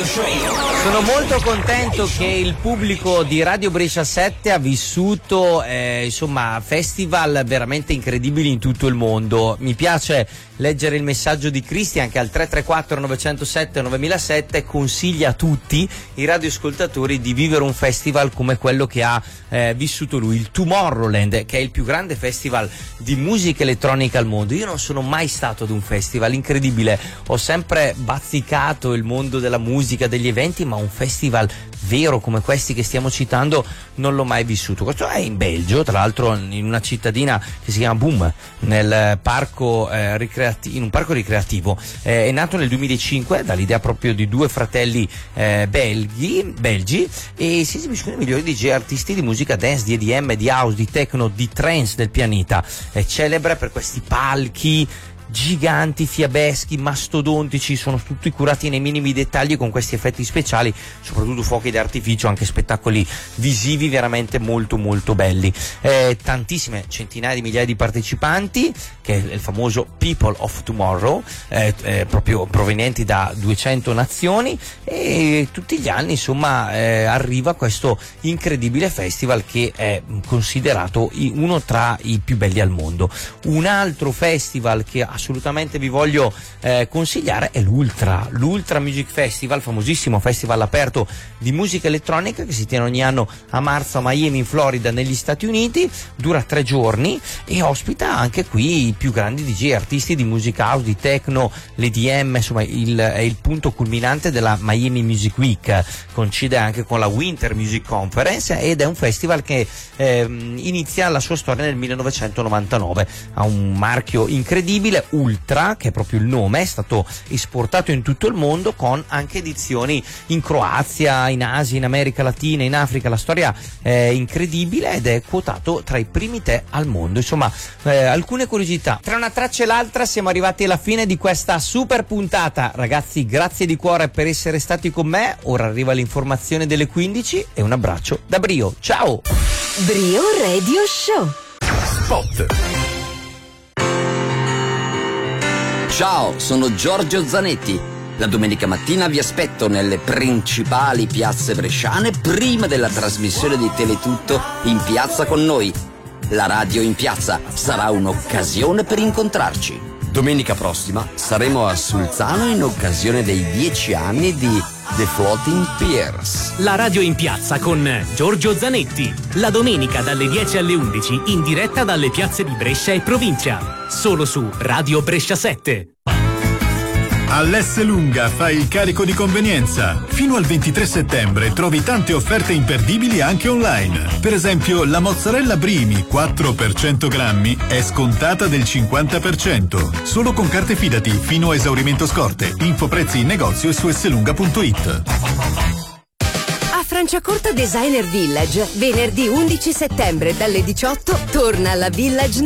Radio Show. Sono molto contento che il pubblico di Radio Brescia 7 ha vissuto festival veramente incredibili in tutto il mondo. Mi piace leggere il messaggio di Cristi anche al 334 907 9007, consiglia a tutti i radioascoltatori di vivere un festival come quello che ha vissuto lui, il Tomorrowland, che è il più grande festival di musica elettronica al mondo. Io non sono mai stato ad un festival, incredibile, ho sempre bazzicato il mondo della musica, degli eventi, ma un festival vero come questi che stiamo citando non l'ho mai vissuto. Questo è in Belgio, tra l'altro in una cittadina che si chiama Boom, nel parco in un parco ricreativo. È nato nel 2005 dall'idea proprio di due fratelli belgi, e si esibiscono i migliori DJ artisti di musica dance, di EDM, di house, di techno, di trance del pianeta. È celebre per questi palchi giganti, fiabeschi, mastodontici, sono tutti curati nei minimi dettagli con questi effetti speciali, soprattutto fuochi d'artificio, anche spettacoli visivi veramente molto molto belli. Tantissime, centinaia di migliaia di partecipanti, che è il famoso People of Tomorrow, proprio provenienti da 200 nazioni, e tutti gli anni arriva questo incredibile festival che è considerato uno tra i più belli al mondo. Un altro festival che assolutamente vi voglio consigliare è l'Ultra Music Festival, famosissimo festival aperto di musica elettronica che si tiene ogni anno a marzo a Miami, in Florida, negli Stati Uniti. Dura 3 giorni e ospita anche qui i più grandi DJ artisti di musica house, di techno, l'EDM, insomma è il punto culminante della Miami Music Week, coincide anche con la Winter Music Conference, ed è un festival che inizia la sua storia nel 1999. Ha un marchio incredibile, Ultra, che è proprio il nome, è stato esportato in tutto il mondo con anche edizioni in Croazia, in Asia, in America Latina, in Africa. La storia è incredibile ed è quotato tra i primi 3 al mondo. Insomma, alcune curiosità. Tra una traccia e l'altra siamo arrivati alla fine di questa super puntata. Ragazzi, grazie di cuore per essere stati con me. Ora arriva l'informazione delle 15 e un abbraccio da Brio. Ciao! Brio Radio Show. Spot. Ciao, sono Giorgio Zanetti. La domenica mattina vi aspetto nelle principali piazze bresciane prima della trasmissione di Teletutto in piazza con noi. La radio in piazza sarà un'occasione per incontrarci. Domenica prossima saremo a Sulzano in occasione dei 10 anni di The Floating Piers. La radio in piazza con Giorgio Zanetti. La domenica dalle 10 alle 11 in diretta dalle piazze di Brescia e provincia. Solo su Radio Brescia 7. All'Esselunga fai il carico di convenienza. Fino al 23 settembre trovi tante offerte imperdibili anche online. Per esempio, la mozzarella Brimi 4 per 100 grammi è scontata del 50%. Solo con carte Fidati fino a esaurimento scorte. Info prezzi in negozio e su esselunga.it. A Franciacorta Designer Village, venerdì 11 settembre dalle 18 torna alla Village